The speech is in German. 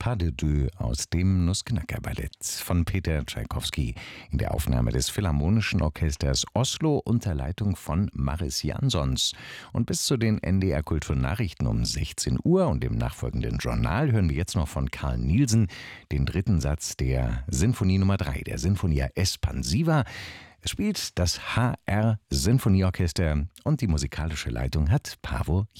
Pas de deux aus dem Nussknacker-Ballett von Peter Tschaikowski in der Aufnahme des Philharmonischen Orchesters Oslo unter Leitung von Maris Jansons. Und bis zu den NDR Kulturnachrichten um 16 Uhr und dem nachfolgenden Journal hören wir jetzt noch von Carl Nielsen den dritten Satz der Sinfonie Nummer 3, der Sinfonia Espansiva. Es spielt das HR Sinfonieorchester und die musikalische Leitung hat Paavo